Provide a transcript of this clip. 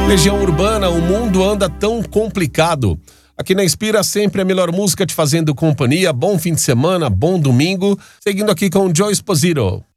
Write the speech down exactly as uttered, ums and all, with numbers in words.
Legião Urbana, o mundo anda tão complicado. Aqui na Inspira, sempre a melhor música te fazendo companhia. Bom fim de semana, bom domingo. Seguindo aqui com Joe Esposito.